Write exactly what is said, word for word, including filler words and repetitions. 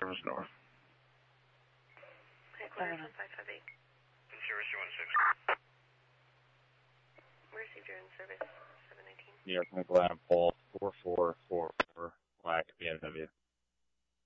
service north. Headquarters one five five eight. Service two one six. We received your in-service seven nineteen. New York, Atlanta, Pulse, four four four four, black B M W.